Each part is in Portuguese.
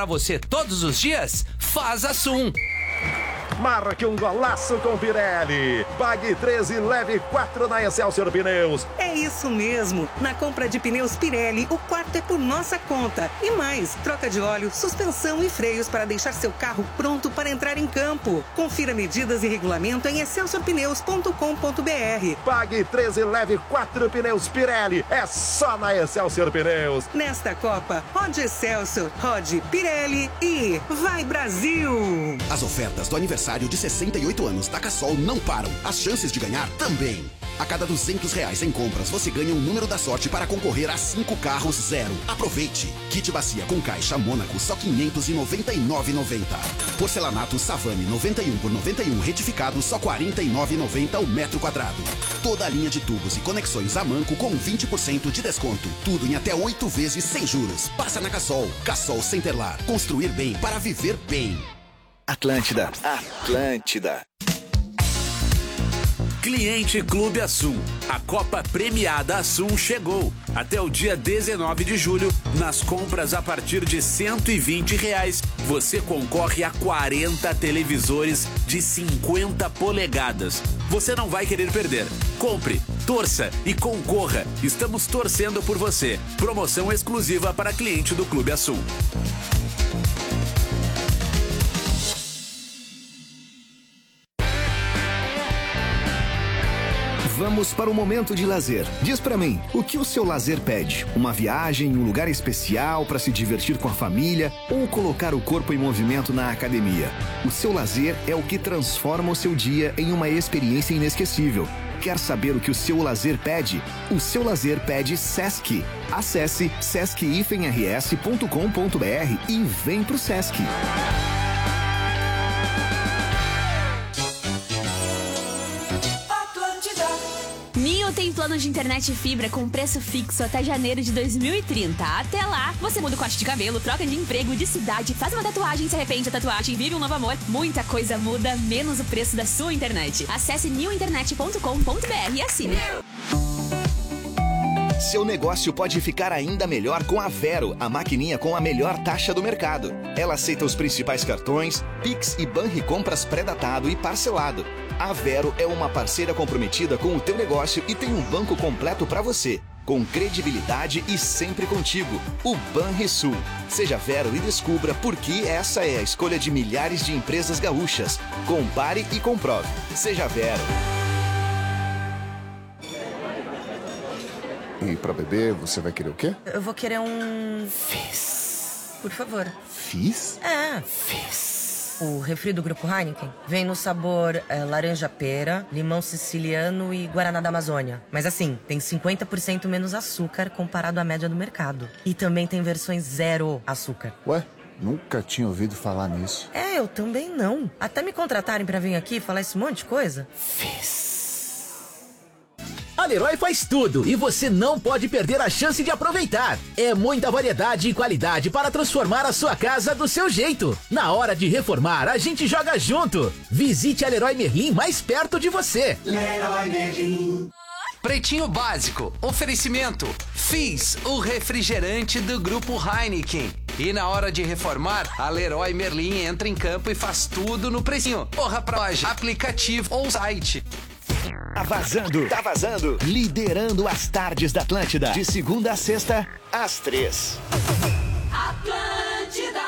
Pra você todos os dias, faz a Sum. Marque um golaço com Pirelli. Pague 13 e leve 4 na Excelsior Pneus. É isso mesmo. Na compra de pneus Pirelli, o quarto é por nossa conta. E mais, troca de óleo, suspensão e freios para deixar seu carro pronto para entrar em campo. Confira medidas e regulamento em excelsiorpneus.com.br. Pague 13 e leve 4 pneus Pirelli. É só na Excelsior Pneus. Nesta Copa, rode Excelsior, rode Pirelli e vai Brasil! As ofertas do aniversário de 68 anos da Cassol não param. As chances de ganhar também. A cada R$200 em compras, você ganha um número da sorte para concorrer a 5 carros zero. Aproveite! Kit bacia com caixa Mônaco, só R$ 599,90. Porcelanato Savane 91 por 91 retificado, só R$ 49,90 o metro quadrado. Toda a linha de tubos e conexões a manco com 20% de desconto. Tudo em até 8 vezes sem juros. Passa na Cassol. Cassol Centerlar. Construir bem para viver bem. Atlântida. Atlântida. Cliente Clube Assum. A Copa Premiada Assum chegou. Até o dia 19 de julho, nas compras a partir de R$120, você concorre a 40 televisores de 50 polegadas. Você não vai querer perder. Compre, torça e concorra. Estamos torcendo por você. Promoção exclusiva para cliente do Clube Assum. Vamos para o momento de lazer. Diz pra mim, o que o seu lazer pede? Uma viagem, um lugar especial para se divertir com a família ou colocar o corpo em movimento na academia? O seu lazer é o que transforma o seu dia em uma experiência inesquecível. Quer saber o que o seu lazer pede? O seu lazer pede Sesc. Acesse sesc-rs.com.br e vem pro Sesc. Nio tem plano de internet e fibra com preço fixo até janeiro de 2030. Até lá, você muda o corte de cabelo, troca de emprego, de cidade, faz uma tatuagem, se arrepende da tatuagem, vive um novo amor. Muita coisa muda, menos o preço da sua internet. Acesse newinternet.com.br e assine. Seu negócio pode ficar ainda melhor com a Vero, a maquininha com a melhor taxa do mercado. Ela aceita os principais cartões, Pix e Banricompras pré-datado e parcelado. A Vero é uma parceira comprometida com o teu negócio e tem um banco completo para você, com credibilidade e sempre contigo. O Banrisul. Seja Vero e descubra por que essa é a escolha de milhares de empresas gaúchas. Compare e comprove. Seja Vero. E pra beber, você vai querer o quê? Eu vou querer um... Fizz. Por favor. Fizz? É. Fizz. O refri do Grupo Heineken vem no sabor laranja-pera, limão siciliano e guaraná da Amazônia. Mas assim, tem 50% menos açúcar comparado à média do mercado. E também tem versões zero açúcar. Ué? Nunca tinha ouvido falar nisso. É, eu também não. Até me contratarem pra vir aqui falar esse monte de coisa. Fizz. A Leroy faz tudo e você não pode perder a chance de aproveitar. É muita variedade e qualidade para transformar a sua casa do seu jeito. Na hora de reformar, a gente joga junto. Visite a Leroy Merlin mais perto de você. Leroy Merlin. Pretinho Básico, oferecimento Fizz, o refrigerante do Grupo Heineken. E na hora de reformar, a Leroy Merlin entra em campo e faz tudo no precinho. Corra pra loja, aplicativo ou site. Tá vazando, tá vazando. Liderando as tardes da Atlântida. De segunda a sexta, às 3. Atlântida.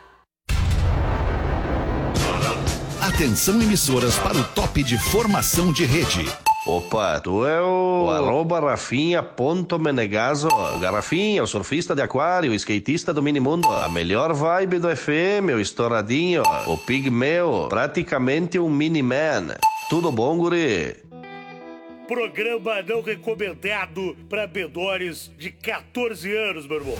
Atenção emissoras para o top de formação de rede. Opa, tu é o @Rafinha.Menegaso. Garrafinha, o surfista de aquário, o skatista do minimundo. A melhor vibe do FM, o estouradinho, o pigmeu, praticamente um mini-man. Tudo bom, guri? Programa não recomendado para menores de 14 anos, meu irmão.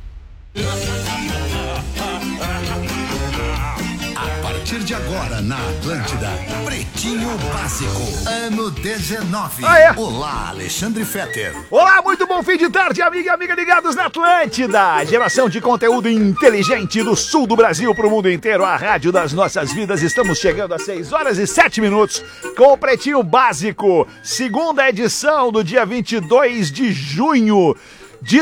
A partir de agora na Atlântida, Pretinho Básico, ano 19. Olá, Alexandre Fetter. Olá, muito bom fim de tarde, amiga e amiga ligados na Atlântida. Geração de conteúdo inteligente do sul do Brasil para o mundo inteiro. A rádio das nossas vidas. Estamos chegando às 6h07 com o Pretinho Básico. Segunda edição do dia 22 de junho de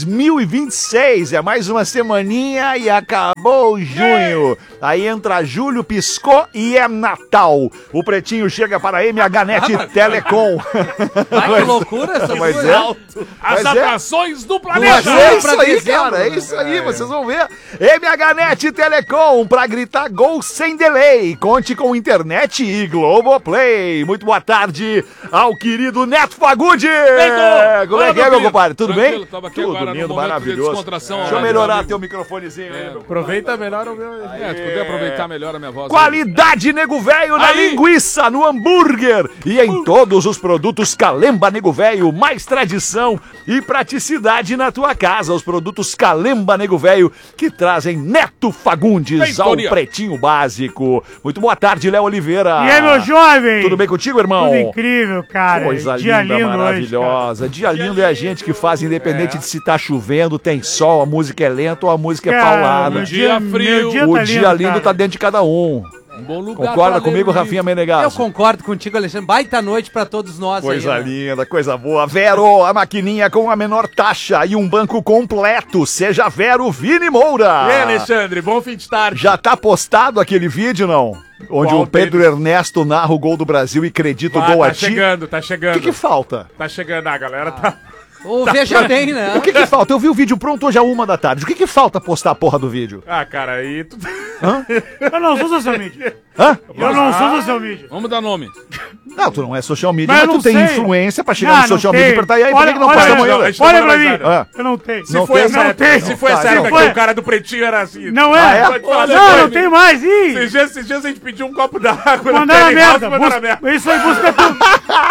2026. É mais uma semaninha e acabou junho. Aí entra julho, piscou e é Natal. O Pretinho chega para a MHNet Telecom. Ai, que loucura essa coisa. As atrações do planeta. Mas é isso aí, cara. É isso aí, vocês vão ver. MHNet Telecom, pra gritar gol sem delay. Conte com internet e Globoplay. Muito boa tarde ao querido Neto Fagundes. Como é que é, meu compadre? Tudo bem? Tudo lindo, maravilhoso. Deixa eu melhorar teu microfonezinho aí. Aproveita melhor o meu. Se puder aproveitar melhor a minha voz. Qualidade Nego Velho na linguiça, no hambúrguer e em todos os produtos Calemba Nego Velho. Mais tradição e praticidade na tua casa. Os produtos Calemba Nego Velho que trazem Neto Fagundes ao Pretinho Básico. Muito boa tarde, Léo Oliveira. E aí, meu jovem? Tudo bem contigo, irmão? Tudo incrível, cara. Coisa Dia linda, lindo maravilhosa. hoje, dia lindo é a gente que faz, independente de se tá chovendo, tem sol, a música é lenta ou a música é paulada. Dia frio. O dia lindo tá dentro de cada um. Um bom lugar. Concorda comigo, Rafinha Menegasso? Eu concordo contigo, Alexandre. Baita noite pra todos nós. Coisa aí, né? linda, coisa boa. Vero, a maquininha com a menor taxa e um banco completo. Seja Vero Vini Moura. E aí, Alexandre, bom fim de tarde. Já tá postado aquele vídeo, não? Onde o Pedro Ernesto narra o gol do Brasil e acredita o gol a ti. Tá chegando. O que falta? Tá chegando, a galera tá... Veja bem, né? O que falta? Eu vi o vídeo pronto hoje à 1h da tarde. O que falta postar a porra do vídeo? Ah, cara, aí tu... Eu não sou social media. Eu não sou social media. Vamos dar nome. Não, tu não é social media, mas tu tem influência pra chegar no social media e apertar. E aí, por que não passa amanhã? Olha pra mim. Eu não tenho. Se foi essa época que o cara do Pretinho era assim. Não é? Não tem mais. Esses dias a gente pediu um copo d'água. Mandaram a merda. Isso aí, busca tudo.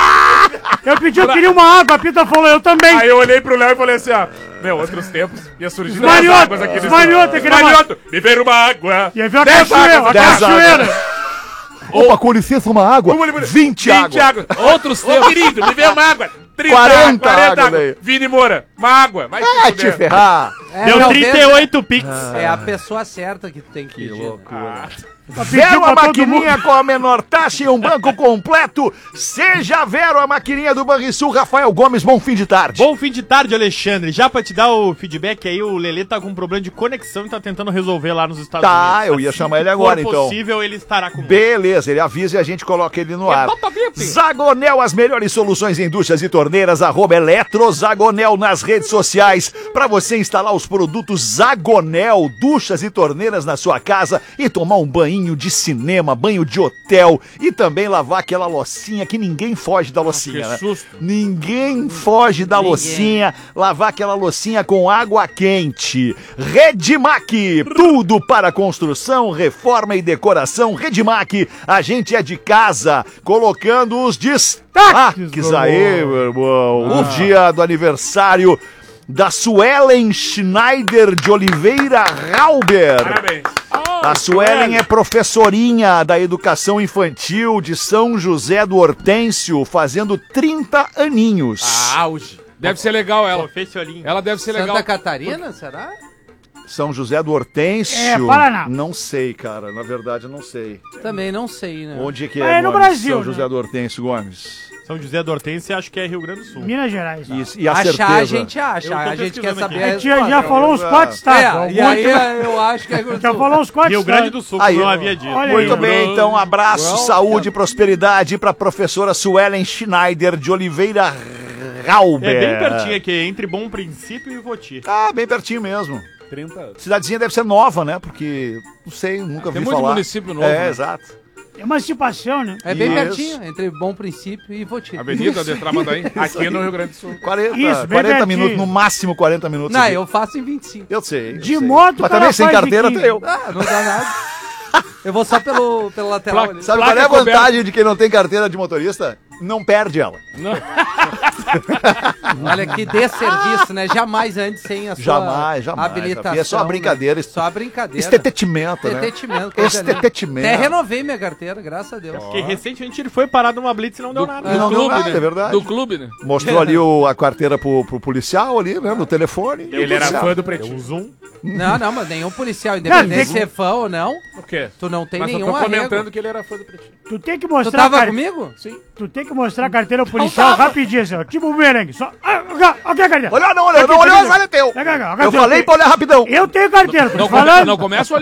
Eu queria uma água, a Pita falou, eu também. Aí eu olhei pro Léo e falei assim, ó. Outros tempos, ia surgir águas aqui nesse... Esmalhoto, me veio uma água. E aí veio a cachoeira. Opa, com licença, uma água. 20 água. Outros tempos. Querido, me veio uma água. 40 água. Vini Moura, uma água. Vai te ferrar. Deu 38 pix. É a pessoa certa que tem que ir. Que loucura. Vero a maquininha com a menor taxa e um banco completo. Seja Vero a maquininha do Banrisul. Rafael Gomes, bom fim de tarde. Bom fim de tarde, Alexandre. Já pra te dar o feedback aí, o Lelê tá com um problema de conexão e tá tentando resolver lá nos Estados Unidos. Tá, eu ia chamar ele agora, então. Se possível, ele estará com... Beleza, ele avisa e a gente coloca ele no ar. Zagonel, as melhores soluções em duchas e torneiras, @eletrozagonel nas redes sociais. Pra você instalar os produtos Zagonel, duchas e torneiras na sua casa e tomar um banho de cinema, banho de hotel e também lavar aquela loucinha que ninguém foge da loucinha, né? Susto. Ninguém foge da loucinha, lavar aquela loucinha com água quente. Redmac, tudo para construção, reforma e decoração. Redmac, a gente é de casa, colocando os destaques aí, meu irmão. O dia do aniversário da Suelen Schneider de Oliveira Rauber. Parabéns. A Suelen é professorinha da educação infantil de São José do Hortêncio, fazendo 30 aninhos. Auge. Deve ser legal ela. Ela deve ser legal. Santa Catarina, será? São José do Hortêncio. Paraná. Não sei, cara. Na verdade, eu não sei. Também não sei, né? Onde é que é? No Brasil. São José do Hortêncio, Gomes. São José do Hortêncio, acho que é Rio Grande do Sul. Minas Gerais. Isso, e a Achar, certeza? a gente acha. A gente quer saber. A gente já falou uns 4 estados. E aí eu acho que é já falou uns 4 Rio Grande do Sul, que não havia dito. Muito bem, então abraço, saúde e prosperidade para a professora Suelen Schneider de Oliveira Rauber. É bem pertinho aqui, entre Bom Princípio e Voti. Ah, bem pertinho mesmo. 30 anos. Cidadezinha deve ser nova, né? Porque, não sei, nunca vi falar. Tem muito município novo. É, exato. É uma emancipação, né? É bem pertinho, entre Bom Princípio e Voti. Avenida de Tramandaí, aqui no Rio Grande do Sul. 40 minutos, no máximo 40 minutos. Não, eu faço em 25. Eu sei. De moto, mas também sem carteira até eu. Ah, não dá nada. Eu vou só pelo lateral ali. Sabe qual é a vantagem de quem não tem carteira de motorista? Não perde ela. Não. Olha que desserviço, né? Jamais antes sem a sua habilitação. É só brincadeira. Né? Só brincadeira. Estetimento, né? Estetimento. Até renovei minha carteira, graças a Deus. Porque recentemente ele foi parado numa blitz e não deu nada. Não deu nada, é verdade. Do clube, né? Mostrou ali a carteira pro policial ali, né? No telefone. Ele era fã do Pretinho. Deu um zoom. Não, mas nenhum policial, independente se é fã ou não, O quê? tu não tem Mas nenhum eu tô arrego. comentando que ele era fã do Pretinho. Tu tem que Tu mostrar... tava comigo? Sim. Tu tem que mostrar a carteira ao policial rapidinho, assim, ó. Tipo um merengue. Só... Aqui a carteira. Olha, não olhou, azar é teu. Eu falei pra olhar rapidão. Eu tenho carteira, tô Não falando. começa a